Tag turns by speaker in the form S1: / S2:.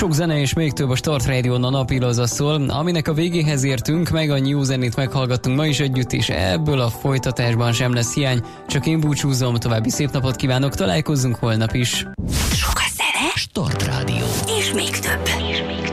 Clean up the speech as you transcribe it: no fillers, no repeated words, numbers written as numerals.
S1: Sok zene és még több a Start Radio-n a napilaza szól, aminek a végéhez értünk, meg a New zenét meghallgattunk ma is együtt, és ebből a folytatásban sem lesz hiány. Csak én búcsúzom, további szép napot kívánok, találkozzunk holnap is.
S2: Sok a zene,
S3: Start Radio.
S2: és még több.